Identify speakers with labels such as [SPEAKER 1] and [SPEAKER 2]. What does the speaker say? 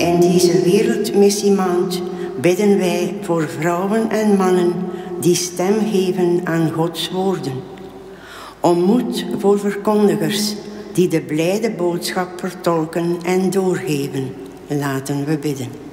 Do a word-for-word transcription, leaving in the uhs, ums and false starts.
[SPEAKER 1] in deze wereldmissiemaand bidden wij voor vrouwen en mannen die stem geven aan Gods woorden. Om moed voor verkondigers die de blijde boodschap vertolken en doorgeven. Laten we bidden.